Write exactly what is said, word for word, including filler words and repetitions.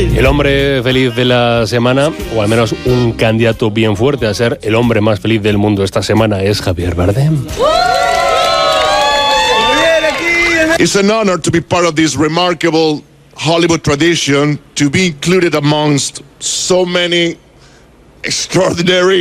El hombre feliz de la semana, o al menos un candidato bien fuerte a ser el hombre más feliz del mundo esta semana, es Javier Bardem. It's an honor to be part of this remarkable Hollywood tradition, to be included amongst so many extraordinary